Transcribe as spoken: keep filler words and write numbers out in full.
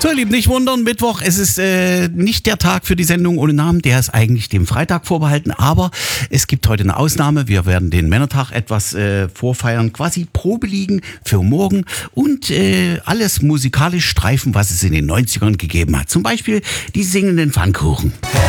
So, ihr Lieben, nicht wundern, Mittwoch, es ist äh, nicht der Tag für die Sendung ohne Namen, der ist eigentlich dem Freitag vorbehalten, aber es gibt heute eine Ausnahme. Wir werden den Männertag etwas äh, vorfeiern, quasi Probe liegen für morgen und äh, alles musikalisch streifen, was es in den neunzigern gegeben hat. Zum Beispiel die singenden Pfannkuchen.